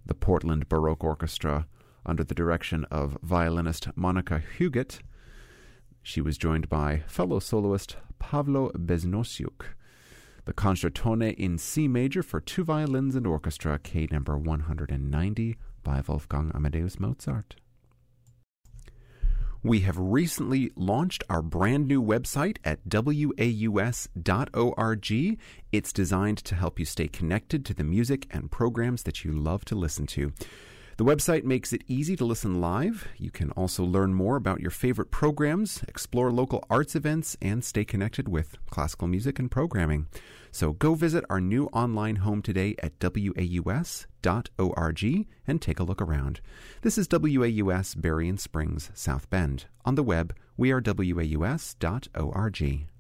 the Portland Baroque Orchestra under the direction of violinist Monica Huguet. She was joined by fellow soloist Pavlo Beznosiuk. The Concertone in C major for 2 violins and orchestra, K number 190 by Wolfgang Amadeus Mozart. We have recently launched our brand new website at waus.org. It's designed to help you stay connected to the music and programs that you love to listen to. The website makes it easy to listen live. You can also learn more about your favorite programs, explore local arts events, and stay connected with classical music and programming. So go visit our new online home today at waus.org and take a look around. This is WAUS Berrien Springs, South Bend. On the web, we are waus.org.